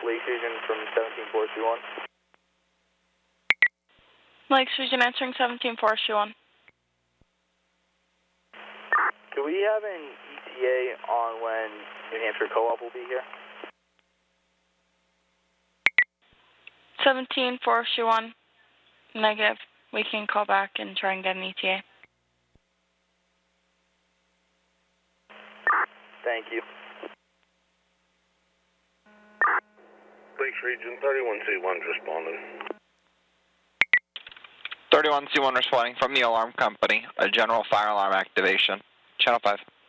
Lakes Region from 17421. Lakes Region answering 17421. Do we have an ETA on when New Hampshire Co-op will be here? 17421. Negative. We can call back and try and get an ETA. Thank you. Lakes Region 31C1's responding. 31C1 responding from the alarm company. A general fire alarm activation. Channel 5.